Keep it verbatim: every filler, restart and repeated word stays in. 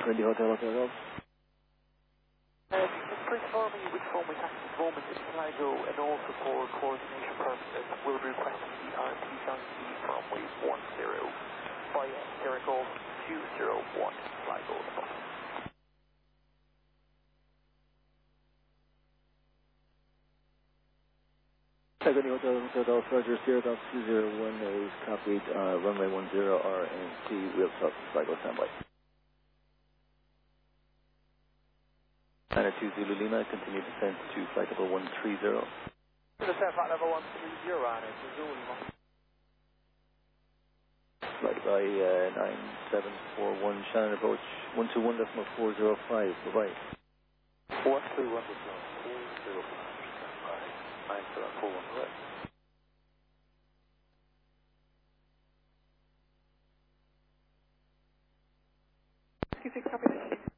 Windy Hotel, Hotel Golf. Uh, please inform me which phone we have at the moment in Sligo, and also for coordination purposes, we'll be requesting the R T Johnson from wave one zero via Sierra Golf two zero one Sligo. Windy Hotel, Hotel Golf, Roger, Sierra Golf two zero one is copied, uh, runway one zero R and T, wheel stop, Sligo standby. Niner two Zulu Lima, continue descent to flight level one three zero. Descent flight level one three zero, Niner two Zulu Lima. Flight by uh, nine seven four one, Shannon approach one two one point four zero five, bye-bye. one two one point four zero five, nine seven four one, right. sixty-six, copy.